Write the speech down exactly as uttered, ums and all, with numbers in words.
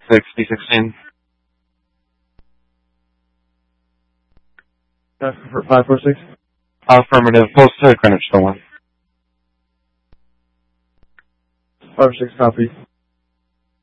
sixty sixteen. five four six? Affirmative. Post to Greenwich, the one. five six copy.